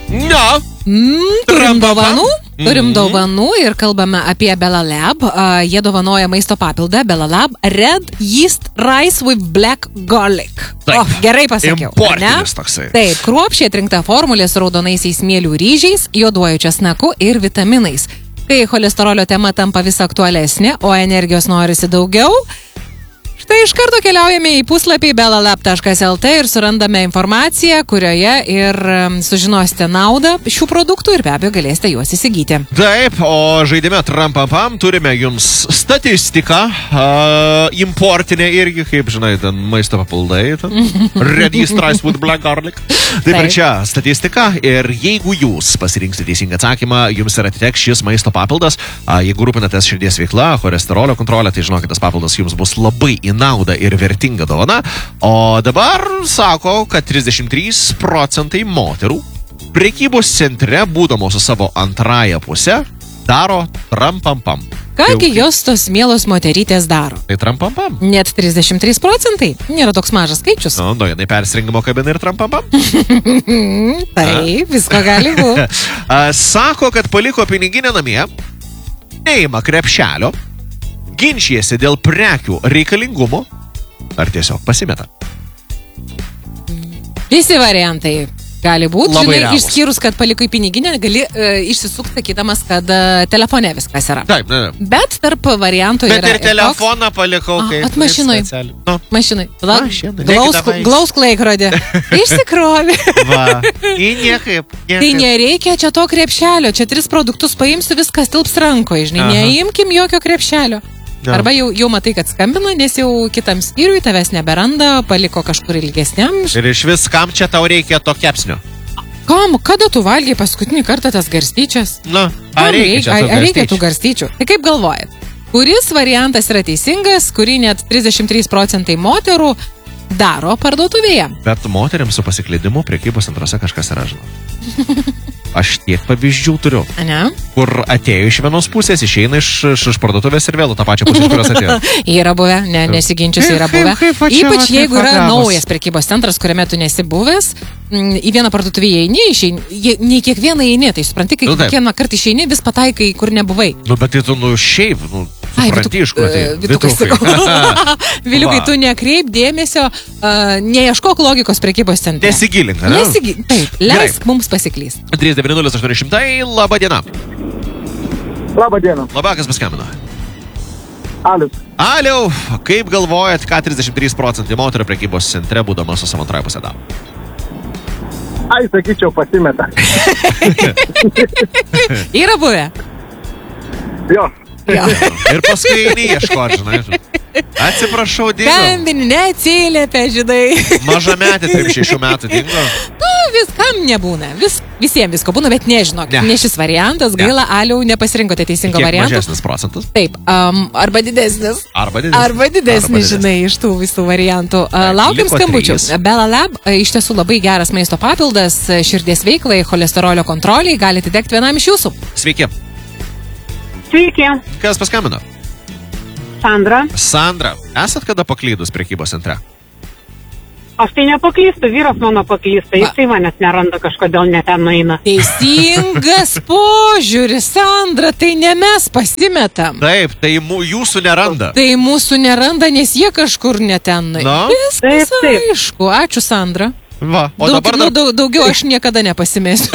Turim dovanų ir kalbame apie Belalab. Jie dovanoja maisto papildą Belalab Red Yeast Rice with Black Garlic. Gerai pasakiau. Importinis toksai. Taip, kruopščiai atrinkta formulė su raudonaisiais smėlių ryžiais, juoduoju česnaku ir vitaminais. Kai cholesterolio tema tampa vis aktualesnė, o energijos norisi daugiau, štai iš karto keliaujame į puslapį belalab.lt ir surandame informaciją, kurioje ir sužinosite naudą šių produktų ir be abejo galėsite juos įsigyti. Taip, o žaidime Trampam turime jums statistiką, importinę irgi, kaip žinai, ten maisto papildai, Red Yeast Rice with Black Garlic. Taip ir čia statistika ir jeigu jūs pasirinksite teisingą atsakymą, jums ir atiteks šis maisto papildas. Jeigu rūpinatės širdies veikla, cholesterolio kontrolė, tai žinokit, tas papildas jums bus labai į naudą ir vertinga dovana. O dabar sako, kad 33% moterų prekybos centre, būdamos su savo antrąją pusę, daro Trampam. Kągi jos tos mielos moterytės daro? Tai Trampam. Net 33%. Nėra toks mažas skaičius. Nu, jinai persirengimo kabina ir Trampam. Taip, visko gali būti. Sako, kad paliko piniginę namie, neima krepšelio, ginčijasi dėl prekių reikalingumo ar tiesiog pasimeta. Visi variantai gali būti. Labai Žinai, realūs. išskyrus, kad paliko į piniginę, gali išsisukti, sakydamas, kad telefone viskas yra. Taip, ne. Bet tarp variantų Bet yra ir telefoną palikau. At mašinoj. Nu, Mašinai. Mašinai. Glausk laikrodį. Išsikrovi. va. Į niekaip. Tai nereikia čia to krepšelio. Čia 3 produktus paimsiu, viskas tilps rankoje. Žinai, neimkim jokio krepšelio. Ja. Arba jau matai, kad skambina, nes jau kitam skyriui tavęs neberanda, paliko kažkur ilgesniam. Ir iš vis, kam čia tau reikia to kepsnio? Kam? Kada tu valgiai paskutinį kartą tas garstyčias? Nu, Ar reikia tų garstyčių? Tai kaip galvojat? Kuris variantas yra teisingas, kurį net 33% moterų daro parduotuvėje? Bet moteriams su pasiklydimu prekybos centruose kažkas yra, žinau. Aš tiek pavyzdžių turiu. Ne? Kur atėjo iš vienos pusės, išeina iš parduotuvės ir vėl tą pačią pusę, iš kurios atėjo. Yra buvę, nesiginčiusi, yra buvę. Ypač jeigu yra naujas prekybos centras, kuriame tu nesi buvęs, į vieną parduotuvę įeini, nei kiekvieną įeini, tai supranti, kai kiekvieną kartą išeini, vis pataikai, kur nebuvai. Nu, bet tai tu, šiaip, supranti, iš kur tai. Viliukai, tu nekreip dėmesio, neieškok logikos prekybos centre. Nesigilink, ne? Taip, leisk mums pasiklysti. 390-800, laba diena. Labą dieną. Labą, kas paskambino? Alius. Aliau, kaip galvojat, ką 33% moterų prekybos centre būdamas su savo antrąją pusę daro? Ai, sakyčiau, pasimeta. Yra buvę? Jo. Ir paskui eini ieškoti, žinai. Atsiprašau, dingo. Skambini, neatsiliepia, žinai. Mažametė 36 metų dingo. Viskam nebūna. Visiems visko būna, bet nežinok. Ne šis variantas. Gaila, Aliau, nepasirinkote teisingo varianto. Kiek mažesnis procentas? Taip. Arba didesnis. Arba didesnis, žinai, iš tų visų variantų. Laukiam skambučių. Belalab iš tiesų labai geras maisto papildas širdies veiklai, cholesterolio kontroliai. Galite degti vienam iš jūsų. Sveiki. Sveiki. Kas paskambino? Sandra. Sandra, esat kada paklydus prekybos centre? Aš tai nepaklystu, vyras mano paklysta, jisai manęs neranda, kažkodėl ne ten nueina. Teisingas požiūris, Sandra, tai ne mes pasimetam. Taip, tai jūsų neranda. Tai mūsų neranda, nes jie kažkur ne ten nueina. Viskas aišku, ačiū, Sandra. Va, o dabar daugiau aš niekada nepasimėsiu.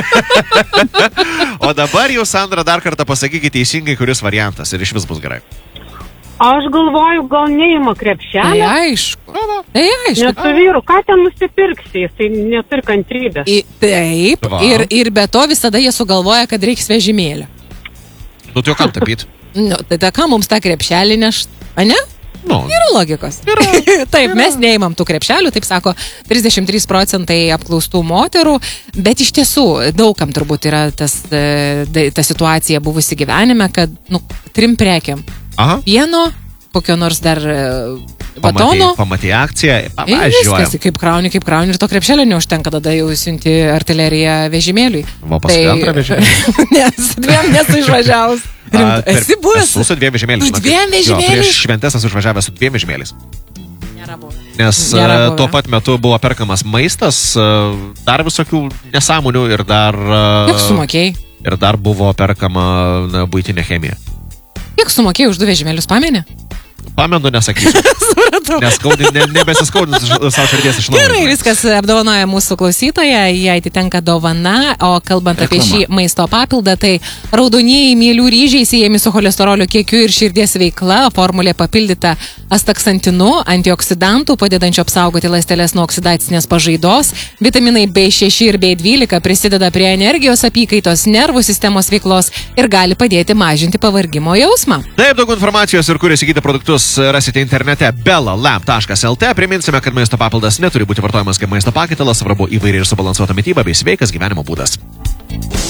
O dabar jau, Sandra, dar kartą pasakykite teisingai, kuris variantas ir iš vis bus gerai. Aš galvoju, gal neima krepšelį. Tai aišku. Net su vyru, ką ten nusipirksi, jisai neturi kantrybės. Taip, ir be to visada jie sugalvoja, kad reiks vežimėlio. Nu, tai jau kam tapyt? Tai ką mums tą krepšelį nešt, a ne? Yra logikos. Taip, mes neimam tų krepšelių, taip sako 33% apklaustų moterų, bet iš tiesų daugam turbūt yra ta situacija buvusi gyvenime, kad 3 prekiam. Pieno, kokio nors dar batono. Pamatė akciją, viskas, kaip krauni ir to krepšelio neužtenka, tada jau siunti artileriją vežimėliui. Va, paskui antrą vežimėlį. Nes 2 nesu išvažiavus. Esi buvęs? Su 2 vežimėliais. Su 2 vežimėliais? Prieš šventes esu išvažiavęs su 2 vežimėliais. Nėra buvę. Nes tuo pat metu buvo perkamas maistas, dar visokių nesąmonių ir dar... Kiek sumokėjai? Ir dar buvo perkama buitinė chemija. Kiek sumokėjai už 2 vežimėlius, pameni? Pamenu, nesakysiu. Nes nebesiskaudinsiu savo širdies iš naujo. Gerai, viskas apdovanoja mūsų klausytoją, jai atitenka dovana, o kalbant apie šį maisto papildą, tai raudonieji mielių ryžiai siejami su cholesterolio kiekiu ir širdies veikla, formulė papildyta astaksantinu, antioksidantų, padedančių apsaugoti ląsteles nuo oksidacinės pažaidos, vitaminai B6 ir B12 prisideda prie energijos apykaitos, nervų sistemos veiklos ir gali padėti mažinti pavargimo jausmą. Taip, daug informacijos ir kur įsigyti produktus rasite internete belalamp.lt. Priminsime, kad maisto papildas neturi būti vartojamas kaip maisto pakaitalas, svarbu įvairiai ir subalansuota mityba bei sveikas gyvenimo būdas.